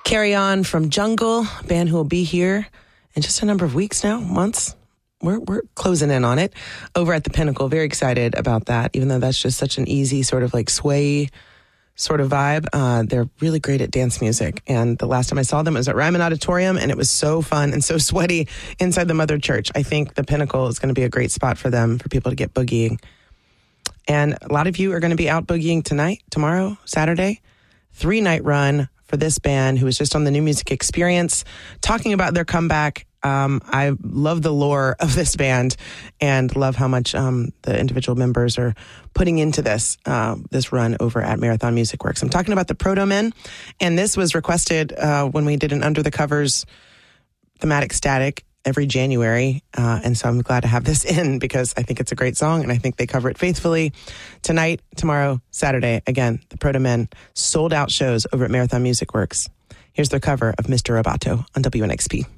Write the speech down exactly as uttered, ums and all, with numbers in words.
Carry On from Jungle, a band who will be here in just a number of weeks now, months. We're we're closing in on it over at the Pinnacle. Very excited about that, even though that's just such an easy sort of like sway sort of vibe. Uh, they're really great at dance music. And the last time I saw them was at Ryman Auditorium, and it was so fun and so sweaty inside the Mother Church. I think the Pinnacle is going to be a great spot for them, for people to get boogieing. And a lot of you are going to be out boogieing tonight, tomorrow, Saturday. Three-night run for this band who was just on the New Music Experience, talking about their comeback. Um, I love the lore of this band and love how much um, the individual members are putting into this uh, this run over at Marathon Music Works. I'm talking about the Proto-Men, and this was requested uh, when we did an Under the Covers thematic static every January, uh, and so I'm glad to have this in because I think it's a great song, and I think they cover it faithfully. Tonight, tomorrow, Saturday, again, the Proto-Men sold out shows over at Marathon Music Works. Here's their cover of Mister Roboto on W N X P.